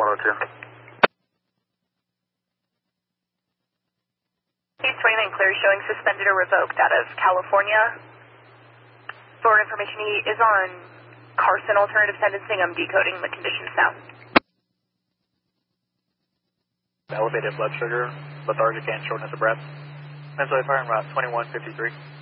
102. East 29 clear showing suspended or revoked out of California. For information, he is on Carson alternative sentencing. I'm decoding the conditions now. Elevated blood sugar, lethargic and shortness of breath. Mentally firing route 2153.